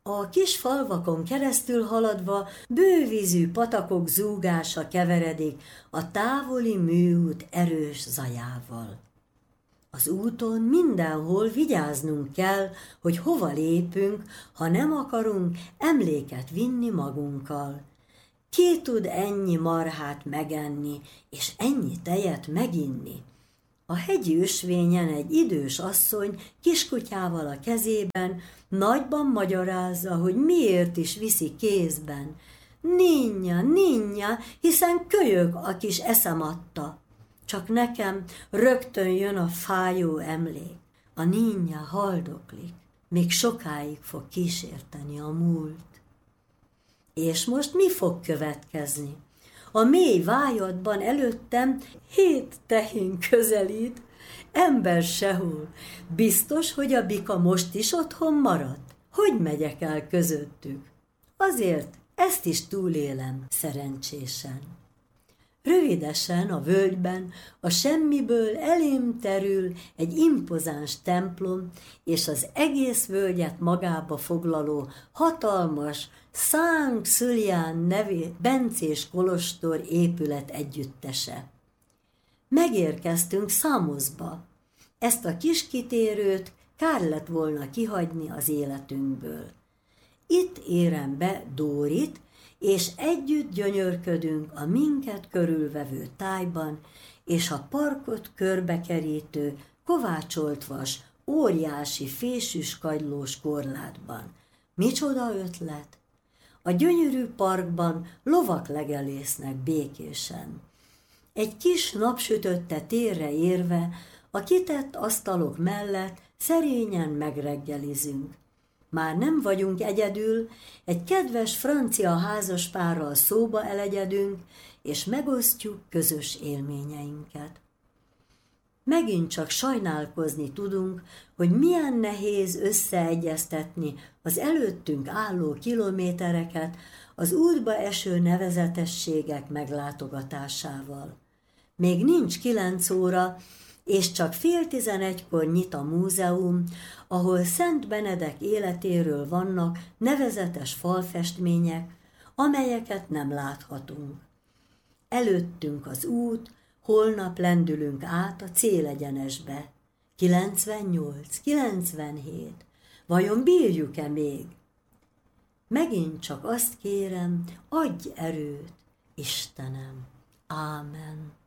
A kis falvakon keresztül haladva bővízű patakok zúgása keveredik a távoli műút erős zajával. Az úton mindenhol vigyáznunk kell, hogy hova lépünk, ha nem akarunk emléket vinni magunkkal. Ki tud ennyi marhát megenni, és ennyi tejet meginni? A hegyi ösvényen egy idős asszony kiskutyával a kezében nagyban magyarázza, hogy miért is viszi kézben. Ninja, ninja, hiszen kölyök a kis eszematta. Csak nekem rögtön jön a fájó emlék. A ninja haldoklik, még sokáig fog kísérteni a múlt. És most mi fog következni? A mély vájadban előttem 7 tehén közelít, ember sehol. Biztos, hogy a bika most is otthon maradt? Hogy megyek el közöttük? Azért ezt is túlélem szerencsésen. Rövidesen a völgyben a semmiből elém terül egy impozáns templom, és az egész völgyet magába foglaló hatalmas Szent Szülján nevű bencés kolostor épület együttese. Megérkeztünk Szamoszba. Ezt a kis kitérőt kár lett volna kihagyni az életünkből. Itt érem be Dórit, és együtt gyönyörködünk a minket körülvevő tájban, és a parkot körbekerítő, kovácsolt vas, óriási fésűskagylós korlátban. Micsoda ötlet! A gyönyörű parkban lovak legelésznek békésen. Egy kis napsütötte térre érve, a kitett asztalok mellett szerényen megreggelizünk. Már nem vagyunk egyedül, egy kedves francia házaspárral szóba elegyedünk, és megosztjuk közös élményeinket. Megint csak sajnálkozni tudunk, hogy milyen nehéz összeegyeztetni az előttünk álló kilométereket az útba eső nevezetességek meglátogatásával. Még nincs 9 óra, és csak 10:30 nyit a múzeum, ahol Szent Benedek életéről vannak nevezetes falfestmények, amelyeket nem láthatunk. Előttünk az út, holnap lendülünk át a célegyenesbe. 98, 97, vajon bírjuk-e még? Megint csak azt kérem, adj erőt, Istenem. Ámen.